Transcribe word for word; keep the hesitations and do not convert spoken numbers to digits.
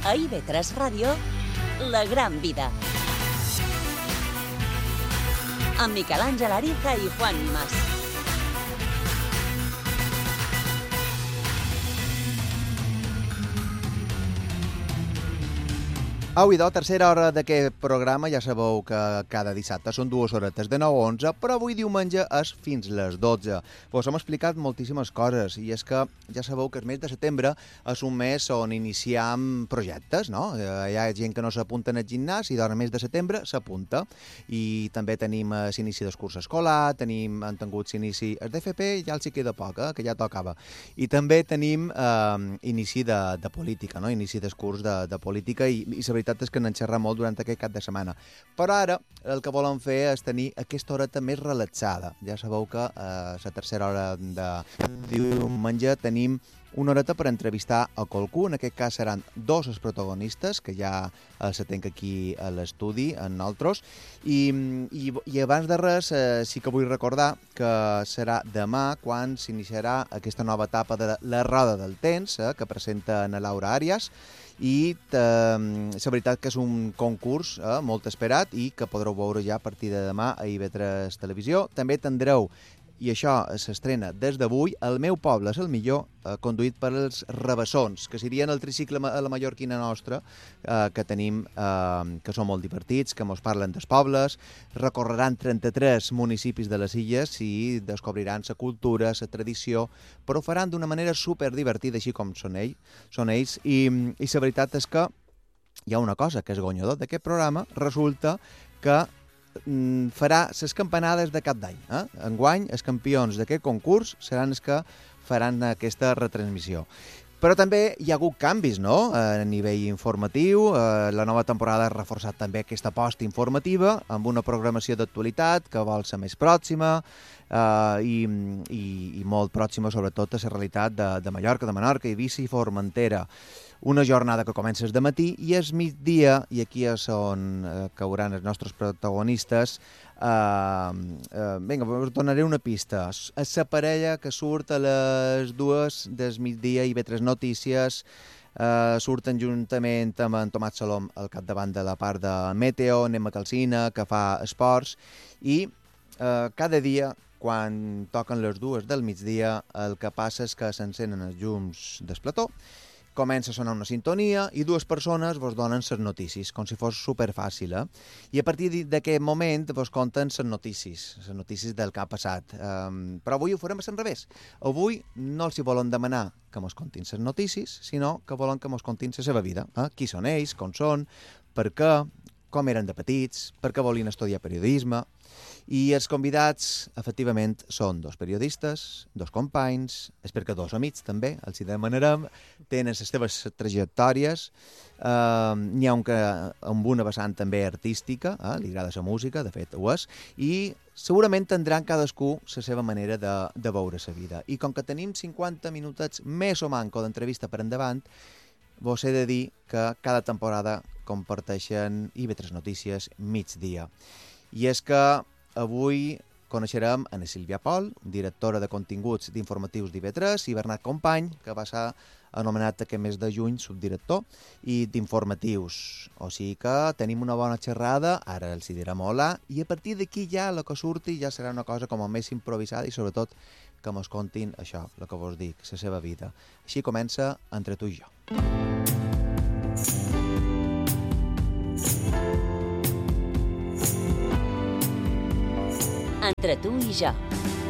A I V tres Ràdio, La Gran Vida. Amb Miquel Àngel Ariza i Juan Mas. Au, idò, tercera hora d'aquest programa. Ja sabeu que cada dissabte són dues horetes de nou a onze, però avui diumenge és fins les dotze. Vos hem explicat moltíssimes coses, i és que ja sabeu que el mes de setembre és un mes on iniciem projectes, no? Hi ha gent que no s'apunta en el gimnàs i durant el mes de setembre s'apunta. I també tenim l'inici del curs escolar, tenim, han tingut l'inici el d'F P, ja els hi queda poc, eh, que ja tocava. I també tenim eh, inici de, de política, no? Inici del curs de, de política, i, i la veritat és que n'en xerra molt durant aquest cap de setmana. Però ara el que volem fer és tenir aquesta horeta més relaxada. Ja sabeu que a eh, la tercera hora de diumenge tenim una horeta per entrevistar a qualcú. En aquest cas seran dos els protagonistes, que ja els tenc aquí a l'estudi, en nosaltres. I, i, i abans de res, eh, sí que vull recordar que serà demà quan s'iniciarà aquesta nova etapa de La Roda del Temps, eh, que presenta na Laura Àrias. I eh, la veritat que és un concurs eh, molt esperat i que podreu veure ja a partir de demà a I V tres Televisió. També tindreu, i això s'estrena des d'avui, El meu poble és el millor, eh, conduït per els Rabassons, que serien el tricicle a la mallorquina nostra, eh, que tenim, eh, que són molt divertits, que mos parlen dels pobles, recorreran trenta-tres municipis de les illes i descobriran la cultura, la tradició, però ho faran d'una manera superdivertida, així com són ells, són ells i, i la veritat és que hi ha una cosa que és guanyador d'aquest programa. Resulta que farà les campanades de cap d'any. Eh? Enguany, els campions d'aquest concurs seran els que faran aquesta retransmissió. Però també hi ha hagut canvis, no?, a nivell informatiu. Eh, la nova temporada ha reforçat també aquesta aposta informativa amb una programació d'actualitat que vol ser més pròxima eh, i, i, i molt pròxima, sobretot, a la realitat de, de Mallorca, de Menorca, Eivissa i Formentera. Una jornada que comença des de matí i és migdia, i aquí és on eh, cauran els nostres protagonistes. Eh, eh, vinga, us donaré una pista. És la parella que surt a les dues del migdia i I V tres Notícies. Eh, surten juntament amb en Tomàs Salom al capdavant de la part de Meteo, Nema Calcina, que fa esports, i eh, cada dia, quan toquen les dues del migdia, el que passa és que s'encenen els llums del plató, comença a sonar una sintonia i dues persones vos donen les notícies, com si fos superfàcil. Eh? I a partir d'aquest moment vos conten les notícies, les notícies del que ha passat. Um, però avui ho farem a l'enrevés. Avui no els hi volen demanar que mos contin les notícies, sinó que volen que mos contin la seva vida. Eh? Qui són ells, com són, per què, com eren de petits, per què volien estudiar periodisme. I els convidats, efectivament, són dos periodistes, dos companys, espero que dos amics també, els hi demanarem, tenen les seves trajectòries, eh, n'hi ha un que amb una vessant també artística, eh, li agrada la música, de fet ho és, i segurament tindran cadascú la seva manera de, de veure la vida. I com que tenim cinquanta minutets més o manco d'entrevista per endavant, vos he de dir que cada temporada comparteixen I V tres Notícies migdia. I és que avui coneixerem a Sílvia Pol, directora de continguts d'informatius d'I V tres, i Bernat Company, que va ser anomenat aquest mes de juny subdirector i d'informatius. O sigui que tenim una bona xerrada, ara els hi direm hola, i a partir d'aquí ja el que surti ja serà una cosa com a més improvisada i sobretot que mos contin això, el que vos dic, la seva vida. Així comença Entre tu i jo. Entre tu i jo.